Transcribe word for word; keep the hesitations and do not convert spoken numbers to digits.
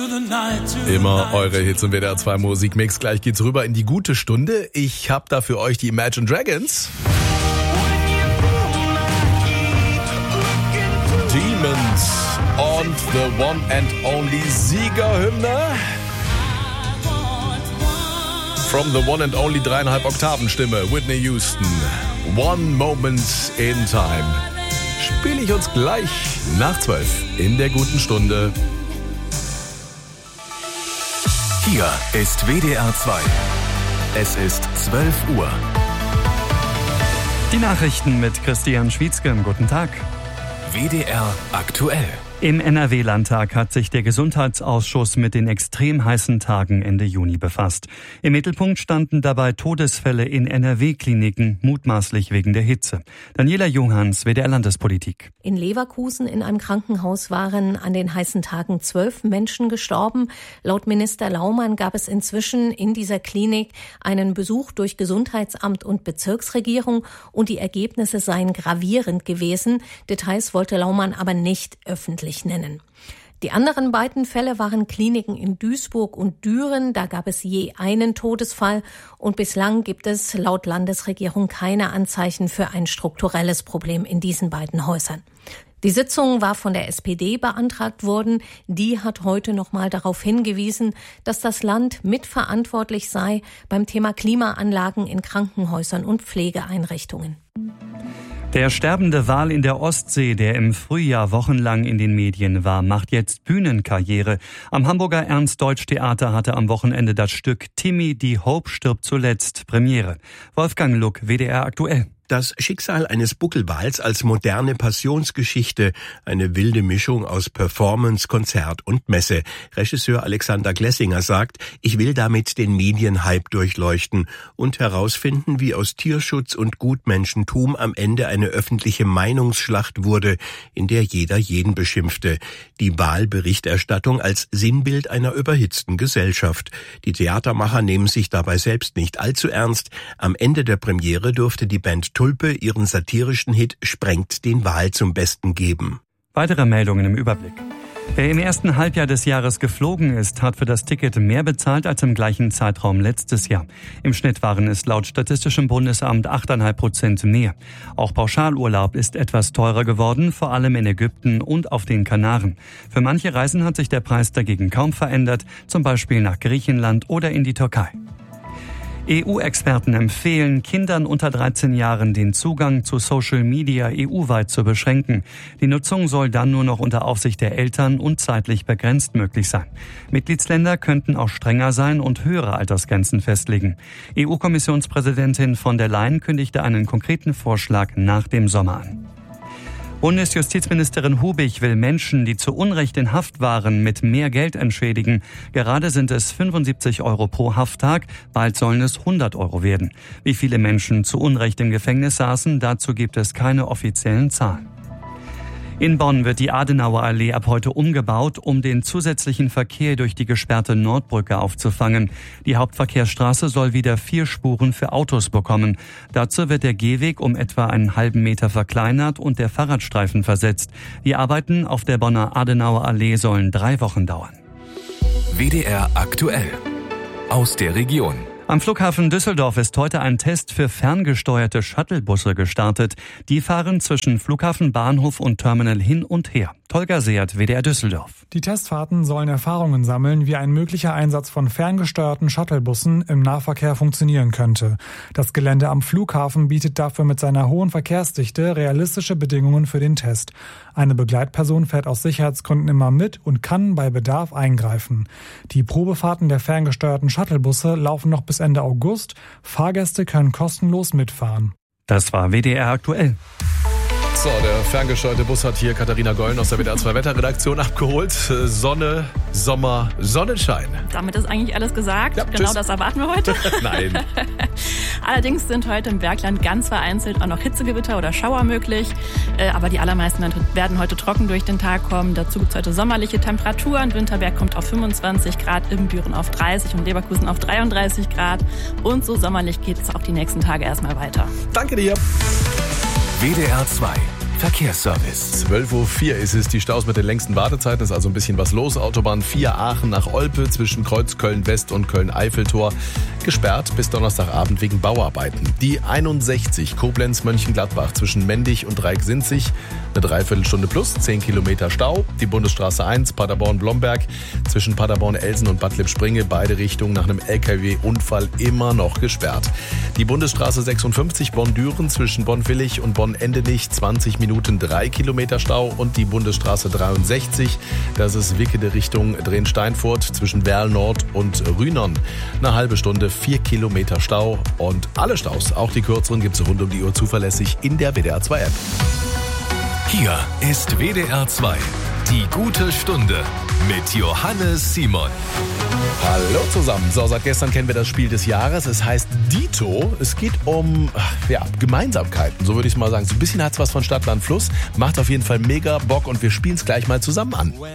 Immer eure Hits im W D R zwei Musikmix. Gleich geht's rüber in die gute Stunde. Ich hab da für euch die Imagine Dragons. Demons und the one and only Siegerhymne. From the one and only dreieinhalb Oktaven Stimme, Whitney Houston. One Moment in Time. Spiele ich uns gleich nach zwölf in der guten Stunde. Hier ist W D R zwei. Es ist zwölf Uhr. Die Nachrichten mit Christian Schwietzke. Guten Tag. W D R aktuell. Im N R W-Landtag hat sich der Gesundheitsausschuss mit den extrem heißen Tagen Ende Juni befasst. Im Mittelpunkt standen dabei Todesfälle in N R W-Kliniken, mutmaßlich wegen der Hitze. Daniela Johanns, W D R Landespolitik. In Leverkusen in einem Krankenhaus waren an den heißen Tagen zwölf Menschen gestorben. Laut Minister Laumann gab es inzwischen in dieser Klinik einen Besuch durch Gesundheitsamt und Bezirksregierung und die Ergebnisse seien gravierend gewesen. Details wollte Laumann aber nicht öffentlich nennen. Die anderen beiden Fälle waren Kliniken in Duisburg und Düren. Da gab es je einen Todesfall und bislang gibt es laut Landesregierung keine Anzeichen für ein strukturelles Problem in diesen beiden Häusern. Die Sitzung war von der S P D beantragt worden. Die hat heute nochmal darauf hingewiesen, dass das Land mitverantwortlich sei beim Thema Klimaanlagen in Krankenhäusern und Pflegeeinrichtungen. Der sterbende Wal in der Ostsee, der im Frühjahr wochenlang in den Medien war, macht jetzt Bühnenkarriere. Am Hamburger Ernst-Deutsch-Theater hatte am Wochenende das Stück Timmy, die Hope stirbt zuletzt Premiere. Wolfgang Luck, W D R aktuell. Das Schicksal eines Buckelwals als moderne Passionsgeschichte, eine wilde Mischung aus Performance, Konzert und Messe. Regisseur Alexander Glessinger sagt, ich will damit den Medienhype durchleuchten und herausfinden, wie aus Tierschutz und Gutmenschentum am Ende eine öffentliche Meinungsschlacht wurde, in der jeder jeden beschimpfte. Die Wahlberichterstattung als Sinnbild einer überhitzten Gesellschaft. Die Theatermacher nehmen sich dabei selbst nicht allzu ernst. Am Ende der Premiere durfte die Band Tulpe ihren satirischen Hit Sprengt den Wal zum Besten geben. Weitere Meldungen im Überblick. Wer im ersten Halbjahr des Jahres geflogen ist, hat für das Ticket mehr bezahlt als im gleichen Zeitraum letztes Jahr. Im Schnitt waren es laut Statistischem Bundesamt acht Komma fünf Prozent mehr. Auch Pauschalurlaub ist etwas teurer geworden, vor allem in Ägypten und auf den Kanaren. Für manche Reisen hat sich der Preis dagegen kaum verändert, zum Beispiel nach Griechenland oder in die Türkei. E U-Experten empfehlen, Kindern unter dreizehn Jahren den Zugang zu Social Media E U-weit zu beschränken. Die Nutzung soll dann nur noch unter Aufsicht der Eltern und zeitlich begrenzt möglich sein. Mitgliedsländer könnten auch strenger sein und höhere Altersgrenzen festlegen. E U-Kommissionspräsidentin von der Leyen kündigte einen konkreten Vorschlag nach dem Sommer an. Bundesjustizministerin Hubig will Menschen, die zu Unrecht in Haft waren, mit mehr Geld entschädigen. Gerade sind es fünfundsiebzig Euro pro Hafttag, bald sollen es hundert Euro werden. Wie viele Menschen zu Unrecht im Gefängnis saßen, dazu gibt es keine offiziellen Zahlen. In Bonn wird die Adenauerallee ab heute umgebaut, um den zusätzlichen Verkehr durch die gesperrte Nordbrücke aufzufangen. Die Hauptverkehrsstraße soll wieder vier Spuren für Autos bekommen. Dazu wird der Gehweg um etwa einen halben Meter verkleinert und der Fahrradstreifen versetzt. Die Arbeiten auf der Bonner Adenauerallee sollen drei Wochen dauern. W D R aktuell. Aus der Region. Am Flughafen Düsseldorf ist heute ein Test für ferngesteuerte Shuttlebusse gestartet. Die fahren zwischen Flughafen, Bahnhof und Terminal hin und her. Tolga Seert, W D R Düsseldorf. Die Testfahrten sollen Erfahrungen sammeln, wie ein möglicher Einsatz von ferngesteuerten Shuttlebussen im Nahverkehr funktionieren könnte. Das Gelände am Flughafen bietet dafür mit seiner hohen Verkehrsdichte realistische Bedingungen für den Test. Eine Begleitperson fährt aus Sicherheitsgründen immer mit und kann bei Bedarf eingreifen. Die Probefahrten der ferngesteuerten Shuttlebusse laufen noch bis Ende August. Fahrgäste können kostenlos mitfahren. Das war W D R aktuell. So, der ferngesteuerte Bus hat hier Katharina Gollen aus der W D R zwei Wetterredaktion abgeholt. Sonne, Sommer, Sonnenschein. Damit ist eigentlich alles gesagt. Ja, genau tschüss. Das erwarten wir heute. Nein. Allerdings sind heute im Bergland ganz vereinzelt auch noch Hitzegewitter oder Schauer möglich. Aber die allermeisten werden heute trocken durch den Tag kommen. Dazu gibt es heute sommerliche Temperaturen. Winterberg kommt auf fünfundzwanzig Grad, Ibbenbüren auf dreißig und Leverkusen auf dreiunddreißig Grad. Und so sommerlich geht es auch die nächsten Tage erstmal weiter. Danke dir. W D R zwei Verkehrsservice. zwölf Uhr vier ist es, die Staus mit den längsten Wartezeiten, ist also ein bisschen was los. Autobahn vier Aachen nach Olpe zwischen Kreuz Köln-West und Köln-Eiffeltor gesperrt bis Donnerstagabend wegen Bauarbeiten. Die einundsechzig Koblenz-Mönchengladbach zwischen Mendig und Reik-Sinzig eine Dreiviertelstunde plus, zehn Kilometer Stau. Die Bundesstraße eins Paderborn-Blomberg zwischen Paderborn-Elsen und Bad Lippspringe beide Richtungen nach einem L K W-Unfall immer noch gesperrt. Die Bundesstraße sechsundfünfzig Bonn-Düren zwischen Bonn-Willig und Bonn-Endenich zwanzig Minuten, drei Kilometer Stau. Und die Bundesstraße dreiundsechzig, das ist Wickede Richtung Drehn-Steinfurt zwischen Werl Nord und Rühnern. Eine halbe Stunde, vier Kilometer Stau. Und alle Staus, auch die kürzeren, gibt es rund um die Uhr zuverlässig in der W D R zwei App. Hier ist W D R zwei. Die gute Stunde mit Johannes Simon. Hallo zusammen. So, seit gestern kennen wir das Spiel des Jahres. Es heißt Dito. Es geht um ja, Gemeinsamkeiten, so würde ich es mal sagen. So ein bisschen hat es was von Stadt, Land, Fluss. Macht auf jeden Fall mega Bock und wir spielen es gleich mal zusammen an.